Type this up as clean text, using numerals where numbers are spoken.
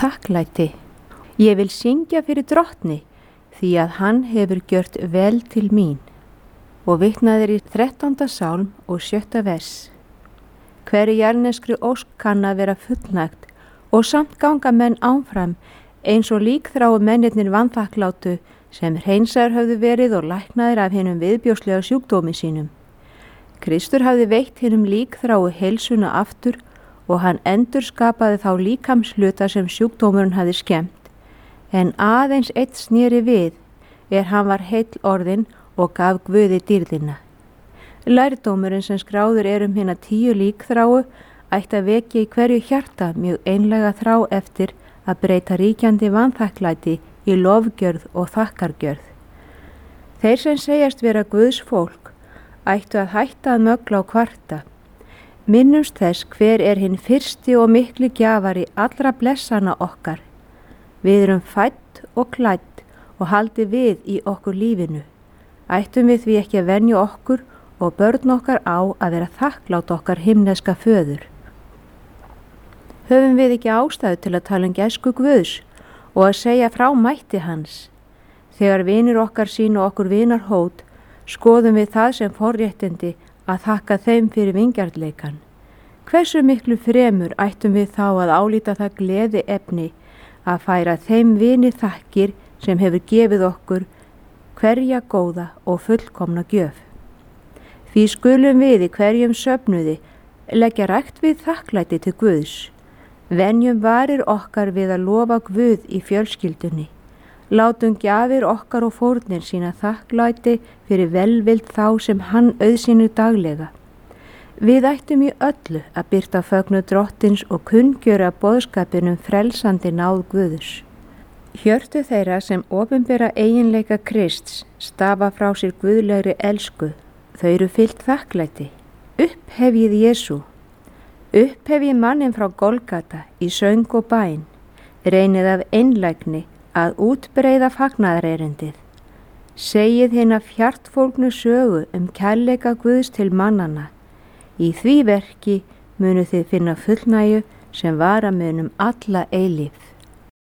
þakklæti. Ég vil syngja fyrir Drottni, því að hann hefur gjört vel til mín. Og vitnaðir í 13. sálm og 7. vers. Hverri jarðneskri ósk kann að vera fullnægt og samt ganga menn áfram eins og líkþráu mennirnir vanþakklátu sem hreinsaðir höfðu verið og læknaðir af hinum viðbjóslega sjúkdómi sínum. Kristur hafði veitt hinum líkþráu heilsuna aftur og hann endurskapaði þá líkamshluta sem sjúkdómurinn hafði skemmt, en aðeins eitt sneri við hann var heill orðinn og gaf Guði dýrðina. Lærdómurinn sem skráður hina 10 líkþráu ætti að vekja í hverju hjarta mjög einlega þrá eftir að breyta ríkjandi vanþakklæti í lofgjörð og þakkargjörð. Þeir sem segjast vera Guðs fólk ættu að hætta að mögla og kvarta. Minnumst þess hver hinn fyrsti og mikli gjafari allra blessana okkar. Við erum fædd og klædd og haldið við í okkur lífinu. Ættum við því ekki að venja okkur og börn okkar á að vera þakklátt okkar himneska föður. Höfum við ekki ástæðu til að tala gæsku Guðs og að segja frá mætti hans? Þegar vinir okkar sýna okkur vinarhót, skoðum við það sem forréttindi að þakka þeim fyrir vingjarnleikan. Hversu miklu fremur ættum við þá að álíta það gleði efni að færa þeim vini þakkir sem hefur gefið okkur hverja góða og fullkomna gjöf. Því skulum við í hverjum söfnuði leggja rækt við þakklæti til Guðs. Venjum varir okkar við að lofa Guð í fjölskyldunni. Látum gjafir okkar og fórnir sína þakklæti fyrir velvild þá sem hann auðsýnir daglega. Við ættum í öllu að birta fögnu Drottins og kunngjöra boðskapinum frelsandi náð Guðs. Hjörtu þeirra sem opinbera eiginleika Krists stafa frá sér guðlegri elsku. Þau eru fyllt þakklæti. Upphefjið Jesú. Upphefjið manninn frá Golgata í söng og bæn. Reynið af einlægni að útbreiða fagnaðarerindið. Segið hina fjartfólgnu sögu kærleika Guðs til mannanna. Í því verki munu þið finna fullnægju sem vara munum alla eilífð.